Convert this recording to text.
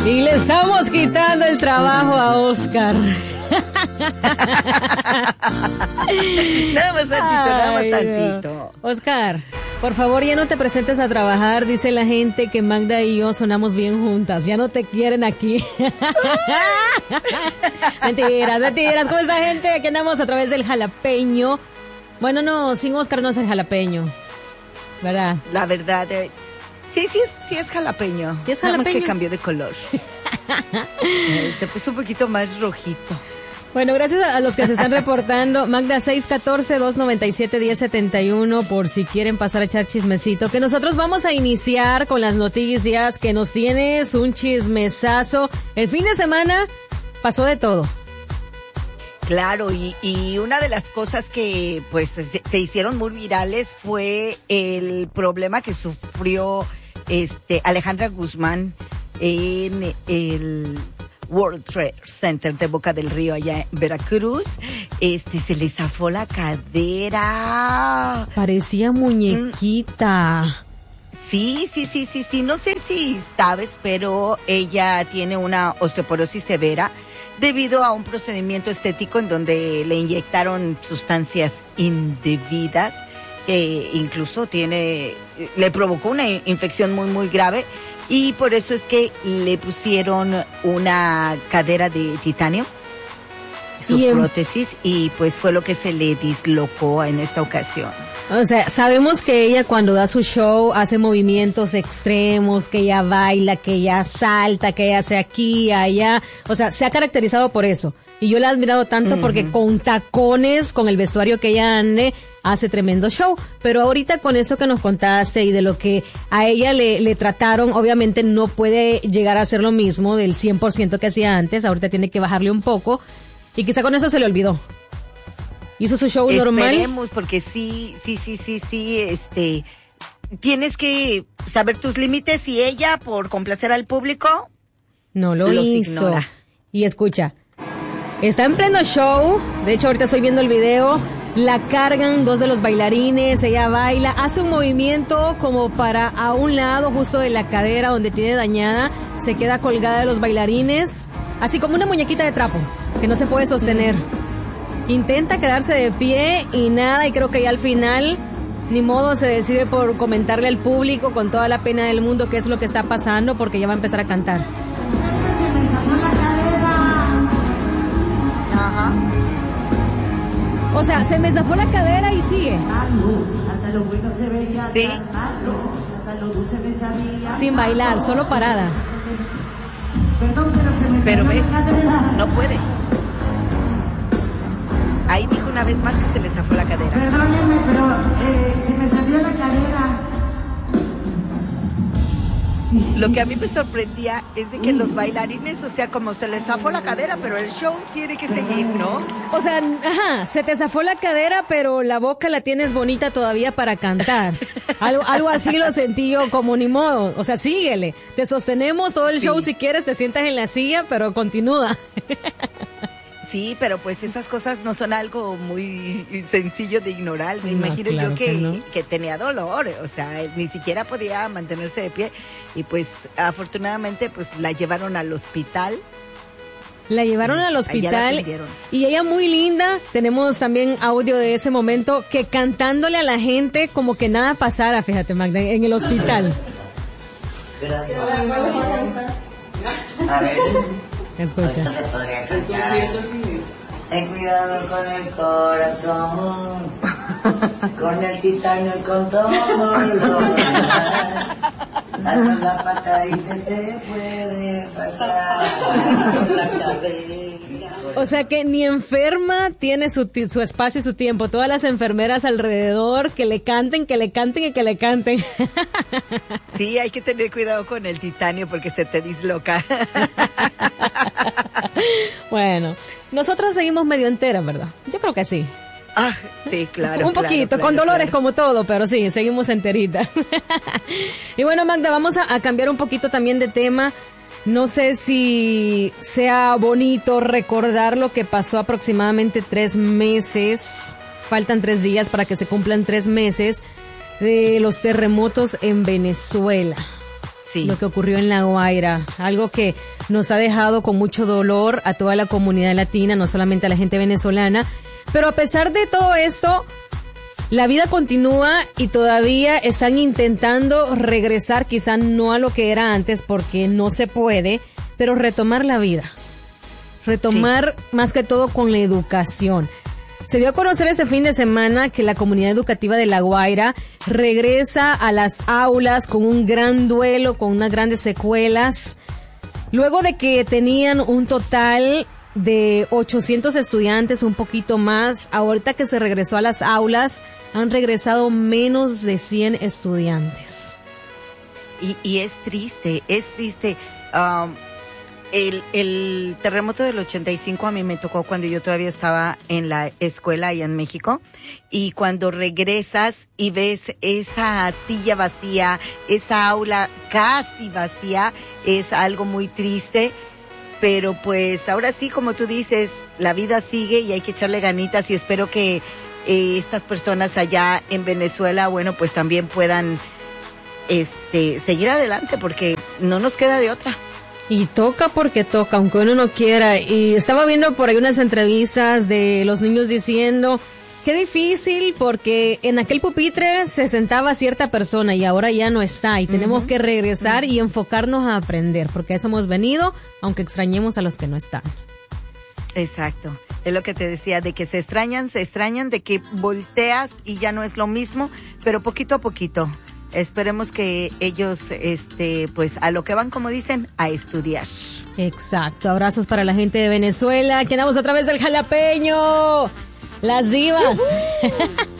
Y le estamos quitando el trabajo a Oscar. Nada más tantito. Oscar, por favor, ya no te presentes a trabajar. Dice la gente que Magda y yo sonamos bien juntas. Ya no te quieren aquí. Mentiras. ¿Cómo está, gente? Aquí andamos a través del jalapeño. Bueno, no, sin Oscar no es el jalapeño, ¿verdad? La verdad, sí es jalapeño. Sí es jalapeño. Nada más que cambió de color. Se puso un poquito más rojito. Bueno, gracias a los que se están reportando. Magda, 614-297-1071 por si quieren pasar a echar chismecito. Que nosotros vamos a iniciar con las noticias, que nos tienes un chismesazo. El fin de semana pasó de todo. Claro, y una de las cosas que pues se hicieron muy virales fue el problema que sufrió Alejandra Guzmán en el World Trade Center de Boca del Río allá en Veracruz. Se le zafó la cadera. Parecía muñequita. Sí. No sé si sabes, pero ella tiene una osteoporosis severa debido a un procedimiento estético en donde le inyectaron sustancias indebidas que incluso le provocó una infección muy, muy grave, y por eso es que le pusieron una cadera de titanio, su prótesis, y pues fue lo que se le dislocó en esta ocasión. O sea, sabemos que ella cuando da su show hace movimientos extremos, que ella baila, que ella salta, que ella hace aquí, allá. O sea, se ha caracterizado por eso. Y yo la he admirado tanto porque con tacones, con el vestuario que ella ande, hace tremendo show. Pero ahorita con eso que nos contaste y de lo que a ella le trataron, obviamente no puede llegar a hacer lo mismo del 100% que hacía antes. Ahorita tiene que bajarle un poco. Y quizá con eso se le olvidó. ¿Hizo su show normal? Esperemos, porque sí, tienes que saber tus límites, y ella, por complacer al público, no los hizo. Ignora. Y escucha, está en pleno show, de hecho ahorita estoy viendo el video, la cargan dos de los bailarines, ella baila, hace un movimiento como para a un lado justo de la cadera donde tiene dañada, se queda colgada de los bailarines, así como una muñequita de trapo, que no se puede sostener. Intenta quedarse de pie y nada, y creo que ya al final, ni modo, se decide por comentarle al público con toda la pena del mundo qué es lo que está pasando, porque ya va a empezar a cantar. Ajá. O sea, se me zafó la cadera y sigue. Sí. Sin bailar, solo parada. Pero ves, no puede. Ahí dijo una vez más que se le zafó la cadera. Perdónenme, pero se me salió la cadera. Sí. Lo que a mí me sorprendía es de que los bailarines, o sea, como se les zafó la cadera, pero el show tiene que seguir, ¿no? O sea, se te zafó la cadera, pero la boca la tienes bonita todavía para cantar. Algo así lo sentí yo, como ni modo. O sea, síguele. Te sostenemos todo el show si quieres, te sientas en la silla, pero continúa. Sí, pero pues esas cosas no son algo muy sencillo de ignorar. Me imagino claro yo que que tenía dolor, o sea, ni siquiera podía mantenerse de pie, y pues afortunadamente pues la llevaron al hospital. La llevaron al hospital y ella muy linda, tenemos también audio de ese momento, que cantándole a la gente como que nada pasara, fíjate Magda, en el hospital. Gracias. A ver. Escucha. Te podría cantar. Ten cuidado con el corazón, con el titanio y con todo lo demás. Alzas la pata y se te puede pasar la cadera. O sea que ni enferma tiene su espacio y su tiempo. Todas las enfermeras alrededor que le canten y que le canten. Sí, hay que tener cuidado con el titanio porque se te disloca. Bueno, nosotras seguimos medio enteras, ¿verdad? Yo creo que sí. Ah, sí, claro. Un poquito, con dolores como todo, pero sí, seguimos enteritas. Y bueno, Magda, vamos a cambiar un poquito también de tema. No sé si sea bonito recordar lo que pasó aproximadamente 3 meses. Faltan 3 días para que se cumplan 3 meses de los terremotos en Venezuela. Sí. Lo que ocurrió en La Guaira, algo que nos ha dejado con mucho dolor a toda la comunidad latina, no solamente a la gente venezolana, pero a pesar de todo esto, la vida continúa y todavía están intentando regresar, quizá no a lo que era antes porque no se puede, pero retomar la vida, retomar más que todo con la educación. Se dio a conocer este fin de semana que la comunidad educativa de La Guaira regresa a las aulas con un gran duelo, con unas grandes secuelas, luego de que tenían un total de 800 estudiantes, un poquito más. Ahorita que se regresó a las aulas, han regresado menos de 100 estudiantes. Y es triste, es triste. El terremoto del 85 a mí me tocó cuando yo todavía estaba en la escuela allá en México, y cuando regresas y ves esa silla vacía, esa aula casi vacía, es algo muy triste, pero pues ahora sí, como tú dices, la vida sigue y hay que echarle ganitas, y espero que estas personas allá en Venezuela, bueno, pues también puedan seguir adelante, porque no nos queda de otra. Y toca porque toca, aunque uno no quiera. Y estaba viendo por ahí unas entrevistas de los niños diciendo, qué difícil, porque en aquel pupitre se sentaba cierta persona y ahora ya no está. Y tenemos que regresar y enfocarnos a aprender, porque a eso hemos venido, aunque extrañemos a los que no están. Exacto. Es lo que te decía, de que se extrañan, de que volteas y ya no es lo mismo, pero poquito a poquito. Esperemos que ellos, pues a lo que van, como dicen, a estudiar. Exacto. Abrazos para la gente de Venezuela. Que andamos a través del jalapeño. Las divas.